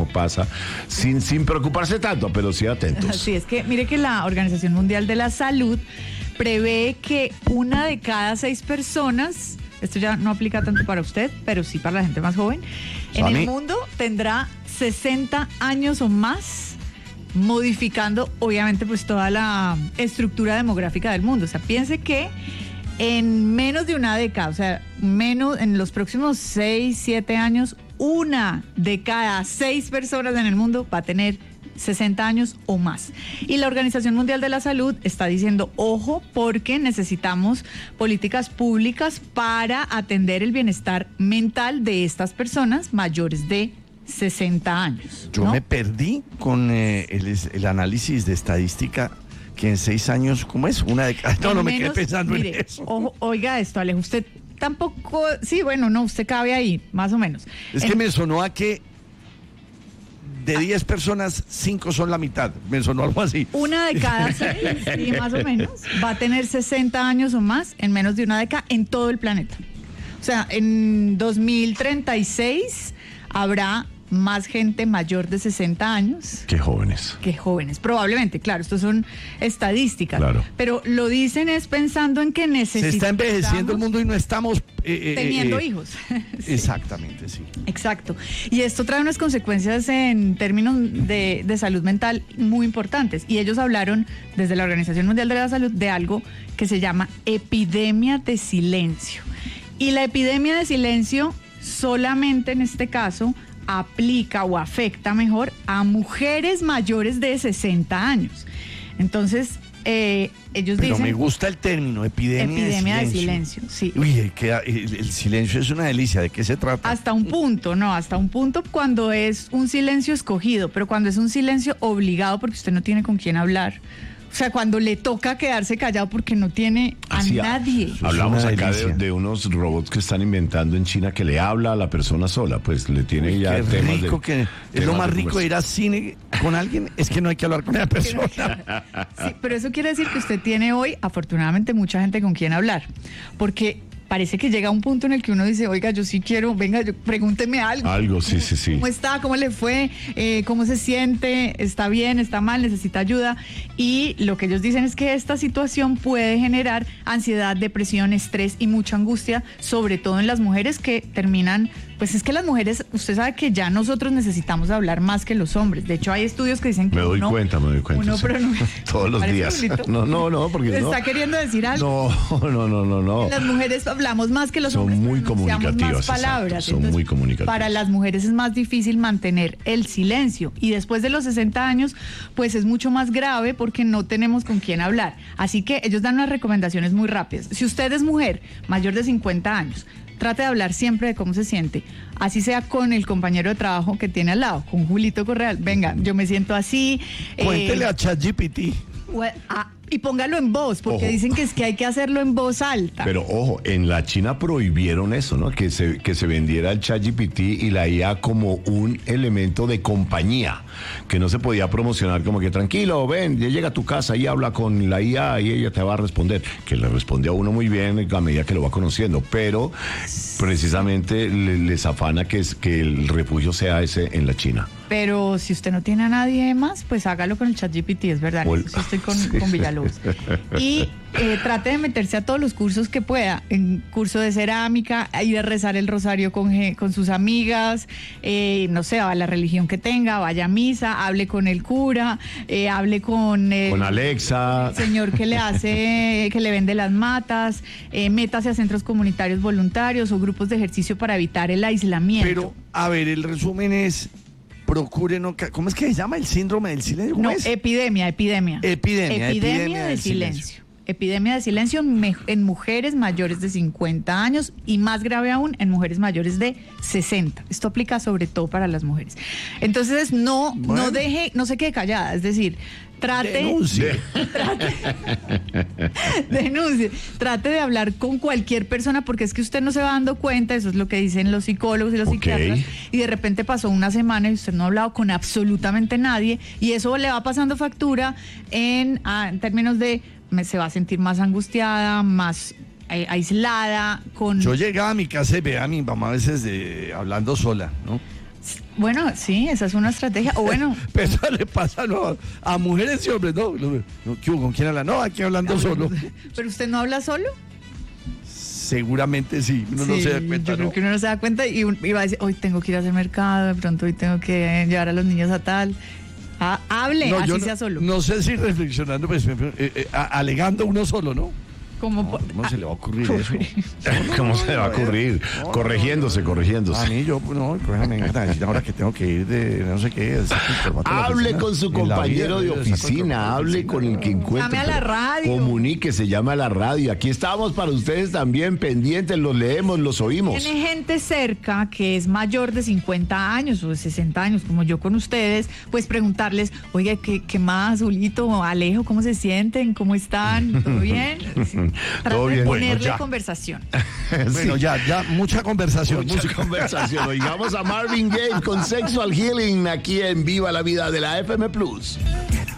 pasa, sin preocuparse tanto, pero sí atentos. Así es que, mire que la Organización Mundial de la Salud prevé que 1 de cada 6 personas, esto ya no aplica tanto para usted, pero sí para la gente más joven, en el mundo tendrá 60 años o más, modificando obviamente pues toda la estructura demográfica del mundo. O sea, piense que en menos de una década, o sea, en los próximos 6, 7 años, 1 de cada 6 personas en el mundo va a tener 60 años o más. Y la Organización Mundial de la Salud está diciendo, ojo, porque necesitamos políticas públicas para atender el bienestar mental de estas personas mayores de 60 años. Yo me perdí con el análisis de estadística que en 6 años, ¿cómo es? 1 década. No, me quedé pensando en eso. Oiga esto, Alejo, usted tampoco, sí, bueno, no, usted cabe ahí, más o menos. Es que me sonó a que de 10 personas, 5 son la mitad. Me sonó algo así. 1 de cada 6, sí, más o menos, va a tener 60 años o más en menos de una década en todo el planeta. O sea, en 2036 habrá más gente mayor de 60 años. Que jóvenes. Probablemente, claro, estos son estadísticas. Claro. Pero lo dicen es pensando en que necesitamos... Se está envejeciendo el mundo y no estamos... teniendo hijos. Sí. Exactamente, sí. Exacto. Y esto trae unas consecuencias en términos de salud mental muy importantes. Y ellos hablaron, desde la Organización Mundial de la Salud, de algo que se llama epidemia de silencio. Y la epidemia de silencio solamente en este caso aplica o afecta mejor a mujeres mayores de 60 años. Entonces, ellos dicen... Pero me gusta el término, epidemia de silencio, sí. Uy, el silencio es una delicia. ¿De qué se trata? Hasta un punto cuando es un silencio escogido, pero cuando es un silencio obligado porque usted no tiene con quién hablar. O sea, cuando le toca quedarse callado porque no tiene a nadie. Hablamos acá de unos robots que están inventando en China que le habla a la persona sola, pues le tiene ya temas rico de... es lo más rico de ir al cine con alguien, es que no hay que hablar con esa persona. Sí, pero eso quiere decir que usted tiene hoy, afortunadamente, mucha gente con quien hablar, porque parece que llega un punto en el que uno dice, oiga, yo sí quiero, venga, pregúnteme algo. Algo, sí. ¿Cómo está? ¿Cómo le fue? ¿Cómo se siente? ¿Está bien? ¿Está mal? ¿Necesita ayuda? Y lo que ellos dicen es que esta situación puede generar ansiedad, depresión, estrés y mucha angustia, sobre todo en las mujeres que terminan, pues es que las mujeres, usted sabe que ya nosotros necesitamos hablar más que los hombres. De hecho, hay estudios que dicen que me doy cuenta. Uno, sí. pero no, todos los días. No, porque ¿le no. está queriendo decir algo? No. Las mujeres hablamos más que los hombres. Son muy comunicativas. Más palabras. Exacto, son muy comunicativas. Para las mujeres es más difícil mantener el silencio. Y después de los 60 años, pues es mucho más grave porque no tenemos con quién hablar. Así que ellos dan unas recomendaciones muy rápidas. Si usted es mujer mayor de 50 años, trate de hablar siempre de cómo se siente, así sea con el compañero de trabajo que tiene al lado, con Julito Correal. Venga, yo me siento así. Cuéntele a ChatGPT. Y póngalo en voz, porque dicen que es que hay que hacerlo en voz alta. Pero ojo, en la China prohibieron eso, ¿no? Que se vendiera el ChatGPT y la IA como un elemento de compañía, que no se podía promocionar como que tranquilo, ven, ya llega a tu casa y habla con la IA y ella te va a responder, que le responde a uno muy bien a medida que lo va conociendo, pero precisamente les afana que el refugio sea ese en la China. Pero si usted no tiene a nadie más, pues hágalo con el ChatGPT, es verdad. Yo estoy con Villalobos. Y trate de meterse a todos los cursos que pueda. En curso de cerámica, ir a rezar el rosario con sus amigas, no sé, a la religión que tenga, vaya a misa, hable con el cura, hable con Alexa, el señor que le vende las matas, métase a centros comunitarios voluntarios o grupos de ejercicio para evitar el aislamiento. Pero, a ver, el resumen es... Procure no... ¿Cómo es que se llama el síndrome del silencio? ¿Cómo es? Epidemia de silencio. Epidemia de silencio en mujeres mayores de 50 años y más grave aún en mujeres mayores de 60. Esto aplica sobre todo para las mujeres. Entonces, no se quede callada, es decir, denuncie. Trate de hablar con cualquier persona, porque es que usted no se va dando cuenta, eso es lo que dicen los psicólogos y los psiquiatras, y de repente pasó una semana y usted no ha hablado con absolutamente nadie, y eso le va pasando factura en términos de se va a sentir más angustiada, más aislada. Yo llegaba a mi casa y veía a mi mamá a veces hablando sola, ¿no? Bueno, sí, esa es una estrategia. O bueno, Pero eso le pasa no, a mujeres y hombres, no. ¿Qué hubo? ¿Con quién habla? No, aquí hablando solo. ¿pero usted no habla solo? Seguramente sí, uno no Sí, se da cuenta, yo creo ¿no? que uno no se da cuenta y va a decir, hoy tengo que ir a hacer mercado, de pronto hoy tengo que llevar a los niños a tal. Hable, No, así yo sea solo. no sé si reflexionando, pues, alegando uno solo, ¿no? Como ¿Cómo se le va a ocurrir eso? ¿Cómo se le va a ocurrir? Corrigiéndose. A mí yo, no, déjame decir ahora que tengo que ir de no sé qué. Hable con su compañero de oficina, hable con el que encuentre. Llame a la radio. Comunique, se llama a la radio. Aquí estamos para ustedes también, pendientes, los leemos, los oímos. tiene gente cerca que es mayor de 50 años o de 60 años, como yo con ustedes, pues preguntarles, oiga, ¿qué más, Julito, Alejo, cómo se sienten? ¿Cómo están? ¿Todo bien? Todo bien. De Bueno, ponerle ya. conversación. Bueno, ya, mucha conversación. Mucha conversación. Oigamos a Marvin Gaye con Sexual Healing aquí en Viva la Vida de la FM Plus.